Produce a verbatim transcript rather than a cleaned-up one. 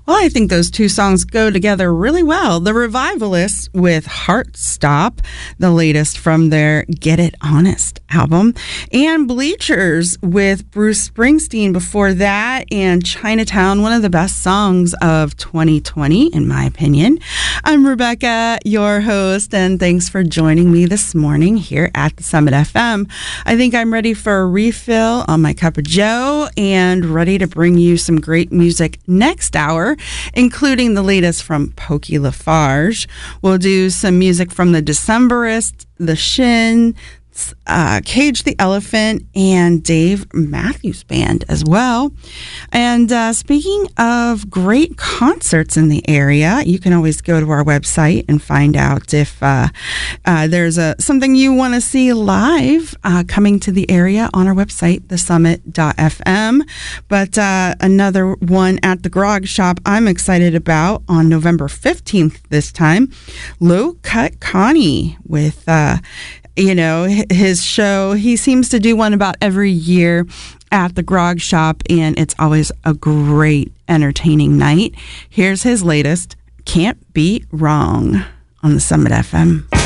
Well, I think those two songs go together really well. The Revivalists with Heart Stop, the latest from their Get It Honest album, and Bleachers with Bruce Springsteen before that, and Chinatown, one of the best songs of twenty twenty, in my opinion. I'm Rebecca, your host, and thanks for joining me this morning here at the Summit F M. I think I'm ready for a refill on my cup of joe and ready to bring you some great music next hour, including the latest from Pokey Lafarge. We'll do some music from the Decemberists, the Shin, uh, Cage the Elephant, and Dave Matthews Band as well. And uh, speaking of great concerts in the area, you can always go to our website and find out if uh, uh, there's a, something you want to see live uh, coming to the area on our website, the summit dot f m. But uh, another one at the Grog Shop I'm excited about on November fifteenth this time, Low Cut Connie with... Uh, You know, his show, he seems to do one about every year at the Grog Shop, and it's always a great, entertaining night. Here's his latest, Can't Be Wrong, on the Summit F M.